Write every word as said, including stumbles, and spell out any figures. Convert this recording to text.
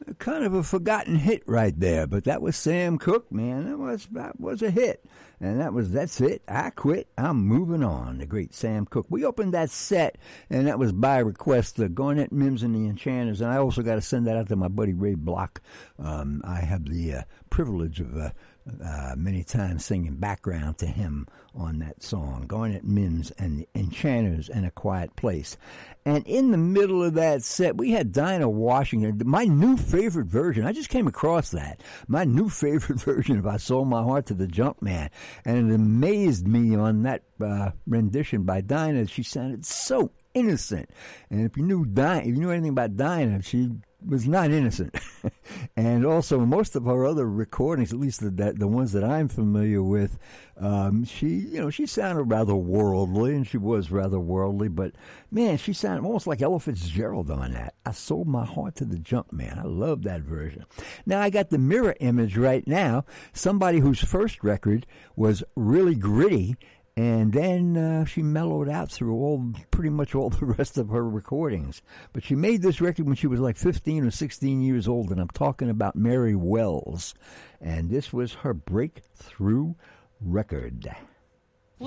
kind of a forgotten hit right there, but that was Sam Cooke, man. That was that was a hit, and that was that's it. I quit. I'm moving on. The great Sam Cooke. We opened that set, and that was by request. The Garnett Mims and the Enchanters, and I also got to send that out to my buddy Ray Block. Um, I have the uh, privilege of uh, uh, many times singing background to him on that song, Garnett Mims and the Enchanters and A Quiet Place. And in the middle of that set, we had Dinah Washington, my new favorite version. I just came across that. My new favorite version of I Sold My Heart to the Jumpman. And it amazed me on that uh, rendition by Dinah. She sounded so innocent. And if you knew Dinah, if you knew anything about Dinah, she was not innocent. And also most of her other recordings, at least the, the, the ones that I'm familiar with, um, she, you know, she sounded rather worldly, and she was rather worldly, but man, she sounded almost like Ella Fitzgerald on that. I Sold My Heart to the Jumpman. I love that version. Now I got the mirror image right now. Somebody whose first record was really gritty, and then uh, she mellowed out through all, pretty much all the rest of her recordings. But she made this record when she was like fifteen or sixteen years old, and I'm talking about Mary Wells. And this was her breakthrough record.